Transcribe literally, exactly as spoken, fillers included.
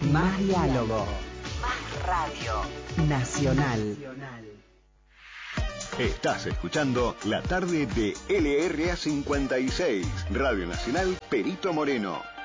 Más diálogo. Más radio. Nacional. Estás escuchando la tarde de L R A cincuenta y seis, Radio Nacional Perito Moreno.